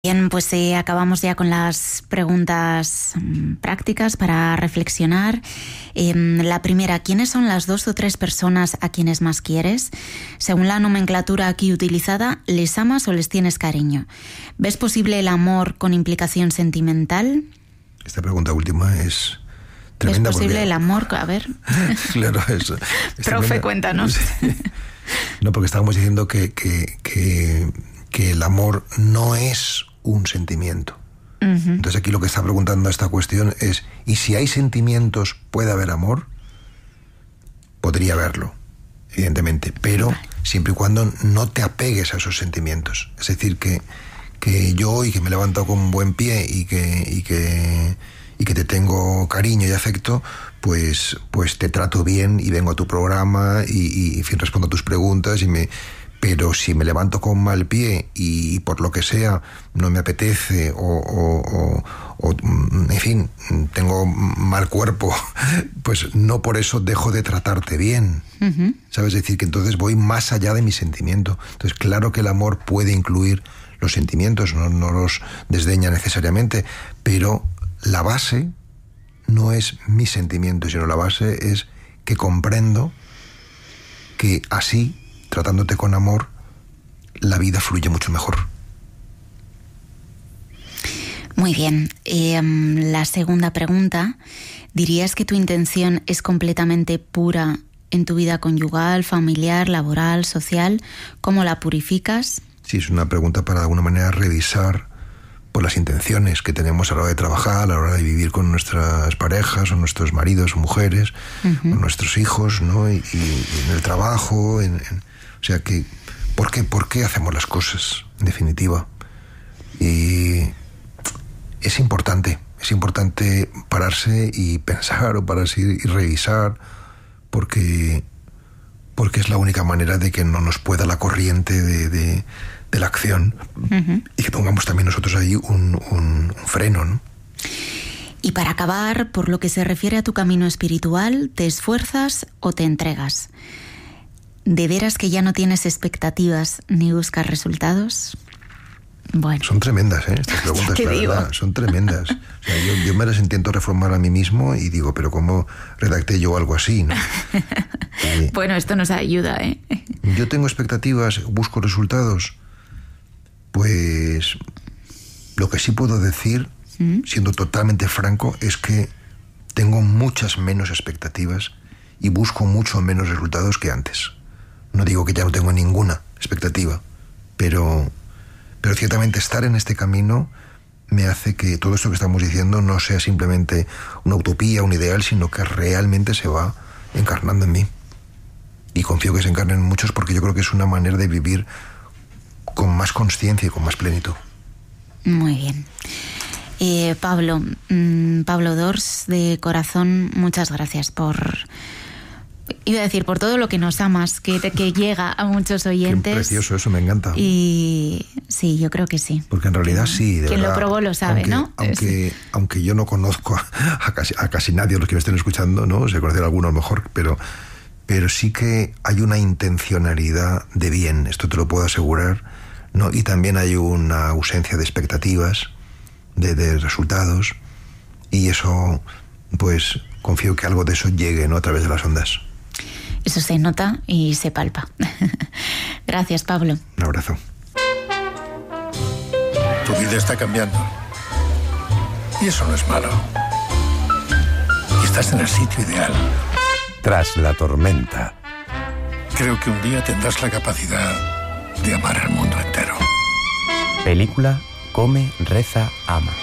Bien, pues acabamos ya con las preguntas prácticas para reflexionar. La primera, ¿quiénes son las 2 o 3 personas a quienes más quieres? Según la nomenclatura aquí utilizada, ¿les amas o les tienes cariño? ¿Ves posible el amor con implicación sentimental? Esta pregunta última es tremenda. ¿Es posible el amor? A ver. Claro, eso. Profe, cuéntanos. Sí. No, porque estábamos diciendo que el amor no es un sentimiento. Uh-huh. Entonces aquí lo que está preguntando esta cuestión es, ¿y si hay sentimientos puede haber amor? Podría haberlo, evidentemente, pero siempre y cuando no te apegues a esos sentimientos. Es decir, que yo hoy que me he levantado con un buen pie y que te tengo cariño y afecto, pues te trato bien y vengo a tu programa y en fin, respondo a tus preguntas pero si me levanto con mal pie y por lo que sea no me apetece o en fin, tengo mal cuerpo, pues no por eso dejo de tratarte bien. Uh-huh. ¿Sabes? Es decir, que entonces voy más allá de mi sentimiento. Entonces, claro que el amor puede incluir los sentimientos, no los desdeña necesariamente, pero la base no es mi sentimiento, sino la base es que comprendo que así, tratándote con amor, la vida fluye mucho mejor. Muy bien. La segunda pregunta, ¿dirías que tu intención es completamente pura en tu vida conyugal, familiar, laboral, social? ¿Cómo la purificas? Sí, es una pregunta para de alguna manera revisar por las intenciones que tenemos a la hora de trabajar, a la hora de vivir con nuestras parejas o nuestros maridos o mujeres, uh-huh, o nuestros hijos, ¿no? Y en el trabajo, o sea, que ¿por qué hacemos las cosas, en definitiva? Y es importante pararse y pensar, o pararse y revisar, porque es la única manera de que no nos pueda la corriente de la acción, uh-huh, y que pongamos también nosotros ahí un freno, ¿no? Y para acabar, por lo que se refiere a tu camino espiritual, ¿te esfuerzas o te entregas? ¿De veras que ya no tienes expectativas ni buscas resultados? Bueno. Son tremendas, estas preguntas, la verdad, son tremendas. O sea, yo me las intento reformar a mí mismo y digo, pero ¿cómo redacté yo algo así, no? Bueno, esto nos ayuda, ¿eh? Yo tengo expectativas, busco resultados. Pues lo que sí puedo decir, siendo totalmente franco, es que tengo muchas menos expectativas y busco mucho menos resultados que antes. No digo que ya no tengo ninguna expectativa, pero ciertamente estar en este camino me hace que todo esto que estamos diciendo no sea simplemente una utopía, un ideal, sino que realmente se va encarnando en mí. Y confío que se encarnen en muchos, porque yo creo que es una manera de vivir con más consciencia y con más plenitud. Muy bien. Pablo Dors, de corazón, muchas gracias por todo lo que nos amas, que llega a muchos oyentes. Qué precioso, eso me encanta. Y sí, yo creo que sí. Porque en realidad sí, de quien verdad. Lo probó lo sabe, ¿no? Aunque yo no conozco a casi nadie de los que me estén escuchando, ¿no? Se conocerá alguno a lo mejor, pero sí que hay una intencionalidad de bien, esto te lo puedo asegurar, ¿no? Y también hay una ausencia de expectativas, de resultados, y eso, pues confío que algo de eso llegue, ¿no? A través de las ondas. Eso se nota y se palpa. Gracias, Pablo. Un abrazo. Tu vida está cambiando. Y eso no es malo. Y estás en el sitio ideal. Tras la tormenta. Creo que un día tendrás la capacidad de amar al mundo entero. Película Come, Reza, Ama.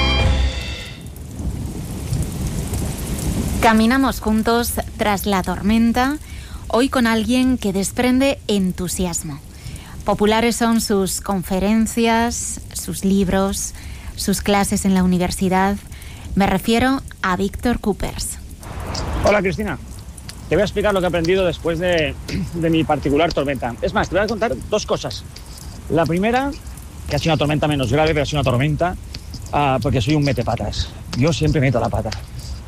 Caminamos juntos tras la tormenta, hoy con alguien que desprende entusiasmo. Populares son sus conferencias, sus libros, sus clases en la universidad. Me refiero a Víctor Coopers. Hola, Cristina. Te voy a explicar lo que he aprendido después de mi particular tormenta. Es más, te voy a contar 2 cosas. La primera, que ha sido una tormenta menos grave, pero ha sido una tormenta porque soy un metepatas. Yo siempre meto la pata.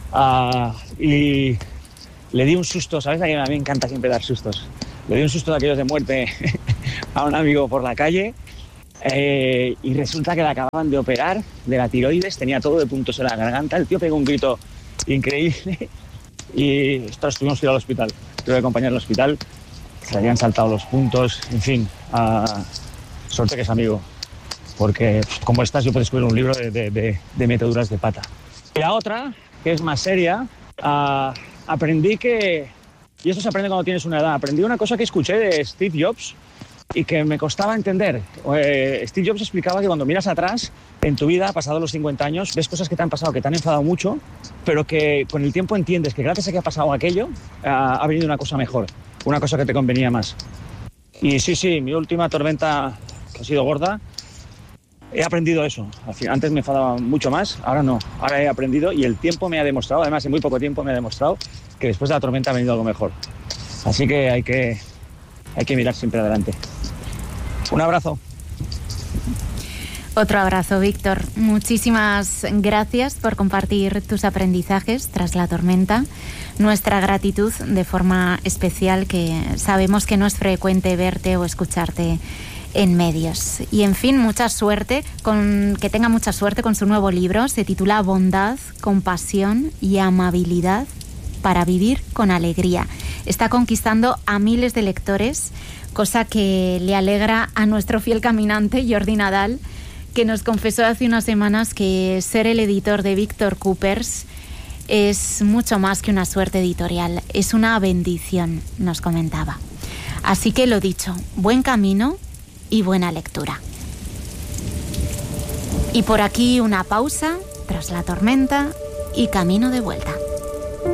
Y le di un susto, ¿sabes? A mí me encanta siempre dar sustos. Le di un susto de aquellos de muerte a un amigo por la calle y resulta que le acababan de operar de la tiroides, tenía todo de puntos en la garganta, el tío pegó un grito increíble y tuvimos que ir al hospital, tuve que acompañar al hospital, se le habían saltado los puntos, en fin, suerte que es amigo, porque como estás yo puedo escribir un libro de metaduras de pata. Y la otra, que es más seria, aprendí que, y esto se aprende cuando tienes una edad, aprendí una cosa que escuché de Steve Jobs y que me costaba entender. Steve Jobs explicaba que cuando miras atrás en tu vida, pasados los 50 años, ves cosas que te han pasado, que te han enfadado mucho, pero que con el tiempo entiendes que gracias a que ha pasado aquello, ha venido una cosa mejor, una cosa que te convenía más. Y sí, mi última tormenta, que ha sido gorda, he aprendido eso. Antes me enfadaba mucho más, ahora no. Ahora he aprendido y el tiempo me ha demostrado, además en muy poco tiempo me ha demostrado que después de la tormenta ha venido algo mejor. Así que hay que mirar siempre adelante. Un abrazo. Otro abrazo, Víctor. Muchísimas gracias por compartir tus aprendizajes tras la tormenta. Nuestra gratitud de forma especial, que sabemos que no es frecuente verte o escucharte en medios. Y en fin, mucha suerte, que tenga mucha suerte con su nuevo libro. Se titula Bondad, compasión y amabilidad para vivir con alegría. Está conquistando a miles de lectores, cosa que le alegra a nuestro fiel caminante Jordi Nadal, que nos confesó hace unas semanas que ser el editor de Víctor Coopers es mucho más que una suerte editorial, es una bendición, nos comentaba. Así que lo dicho, buen camino y buena lectura. Y por aquí una pausa tras la tormenta y camino de vuelta.